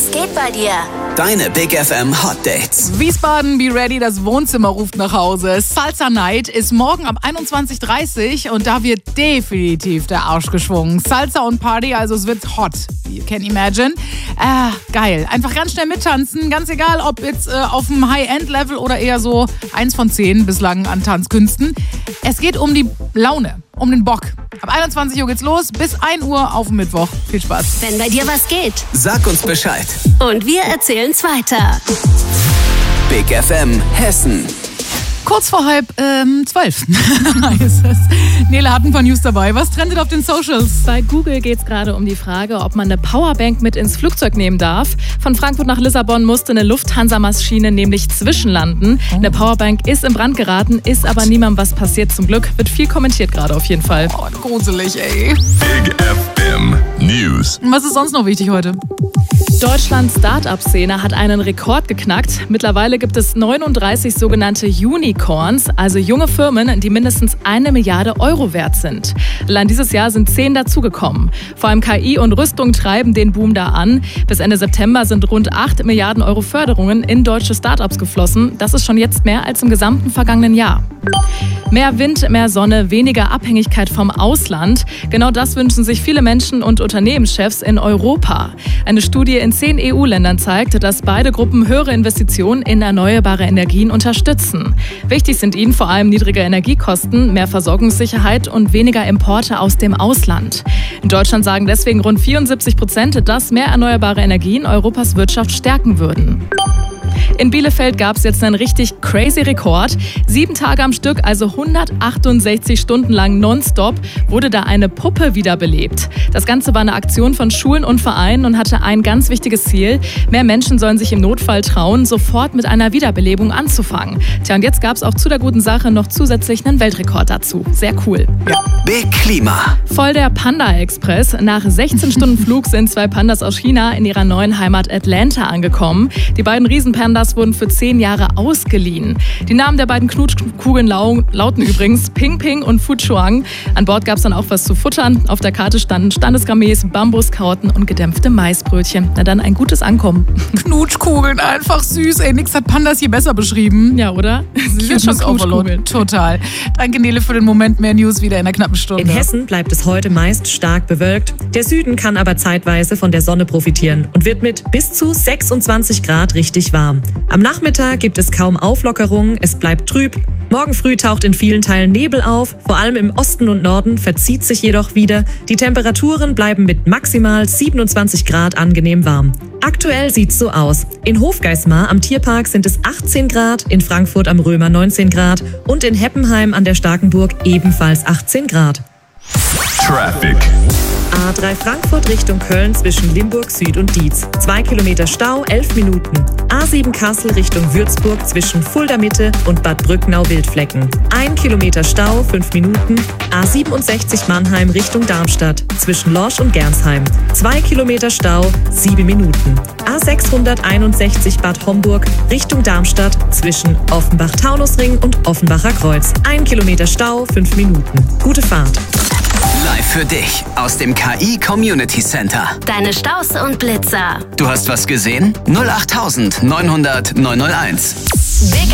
Was geht bei dir? Deine Big FM Hot Dates. Wiesbaden, be ready, das Wohnzimmer ruft nach Hause. Salsa Night ist morgen ab 21:30 Uhr und da wird definitiv der Arsch geschwungen. Salsa und Party, also es wird hot. You can imagine. Geil. Einfach ganz schnell mittanzen. Ganz egal, ob jetzt auf dem High-End-Level oder eher so 1 von 10 bislang an Tanzkünsten. Es geht um die Laune, um den Bock. Ab 21 Uhr geht's los, bis 1 Uhr auf dem Mittwoch. Viel Spaß. Wenn bei dir was geht. Sag uns Bescheid. Und wir erzählen's weiter. Big FM Hessen. Kurz vor 11:30 heißt es. Nele hat ein paar News dabei. Was trendet auf den Socials? Bei Google geht es gerade um die Frage, ob man eine Powerbank mit ins Flugzeug nehmen darf. Von Frankfurt nach Lissabon musste eine Lufthansa-Maschine nämlich zwischenlanden. Eine Powerbank ist in Brand geraten, ist aber niemandem was passiert zum Glück. Wird viel kommentiert gerade auf jeden Fall. Oh, gruselig, ey. Big FM News. Was ist sonst noch wichtig heute? Deutschlands Start-up-Szene hat einen Rekord geknackt. Mittlerweile gibt es 39 sogenannte Unicorns, also junge Firmen, die mindestens 1 Milliarde Euro wert sind. Allein dieses Jahr sind 10 dazugekommen. Vor allem KI und Rüstung treiben den Boom da an. Bis Ende September sind rund 8 Milliarden Euro Förderungen in deutsche Start-ups geflossen. Das ist schon jetzt mehr als im gesamten vergangenen Jahr. Mehr Wind, mehr Sonne, weniger Abhängigkeit vom Ausland. Genau das wünschen sich viele Menschen und Unternehmenschefs in Europa. Eine Studie in 10 EU-Ländern zeigt, dass beide Gruppen höhere Investitionen in erneuerbare Energien unterstützen. Wichtig sind ihnen vor allem niedrige Energiekosten, mehr Versorgungssicherheit und weniger Importe aus dem Ausland. In Deutschland sagen deswegen rund 74%, dass mehr erneuerbare Energien Europas Wirtschaft stärken würden. In Bielefeld gab es jetzt einen richtig crazy Rekord. 7 Tage am Stück, also 168 Stunden lang nonstop, wurde da eine Puppe wiederbelebt. Das Ganze war eine Aktion von Schulen und Vereinen und hatte ein ganz wichtiges Ziel. Mehr Menschen sollen sich im Notfall trauen, sofort mit einer Wiederbelebung anzufangen. Tja, und jetzt gab es auch zu der guten Sache noch zusätzlich einen Weltrekord dazu. Sehr cool. Big Klima. Voll der Panda-Express. Nach 16 Stunden Flug sind 2 Pandas aus China in ihrer neuen Heimat Atlanta angekommen. Die beiden Riesenpandas wurden für 10 Jahre ausgeliehen. Die Namen der beiden Knutschkugeln lauten übrigens Ping Ping und Fuchuang. An Bord gab es dann auch was zu futtern. Auf der Karte standen standesgemäß Bambus, Karotten und gedämpfte Maisbrötchen. Na dann ein gutes Ankommen. Knutschkugeln, einfach süß. Ey, nix hat Pandas hier besser beschrieben. Ja, oder? Sie sind schon Knutschkugeln. Total. Danke, Nele, für den Moment. Mehr News wieder in einer knappen Stunde. In Hessen bleibt es heute meist stark bewölkt. Der Süden kann aber zeitweise von der Sonne profitieren und wird mit bis zu 26 Grad richtig warm. Am Nachmittag gibt es kaum Auflockerung, es bleibt trüb. Morgen früh taucht in vielen Teilen Nebel auf, vor allem im Osten und Norden verzieht sich jedoch wieder. Die Temperaturen bleiben mit maximal 27 Grad angenehm warm. Aktuell sieht's so aus. In Hofgeismar am Tierpark sind es 18 Grad, in Frankfurt am Römer 19 Grad und in Heppenheim an der Starkenburg ebenfalls 18 Grad. Traffic. A3 Frankfurt Richtung Köln zwischen Limburg Süd und Dietz. 2 Kilometer Stau, 11 Minuten. A7 Kassel Richtung Würzburg zwischen Fulda Mitte und Bad Brücknau-Wildflecken. 1 Kilometer Stau, 5 Minuten. A67 Mannheim Richtung Darmstadt zwischen Lorsch und Gernsheim. 2 Kilometer Stau, 7 Minuten. A661 Bad Homburg Richtung Darmstadt zwischen Offenbach-Taunusring und Offenbacher Kreuz. 1 Kilometer Stau, 5 Minuten. Gute Fahrt. Live für dich aus dem KI Community Center. Deine Staus und Blitzer. Du hast was gesehen? 08900 901. Big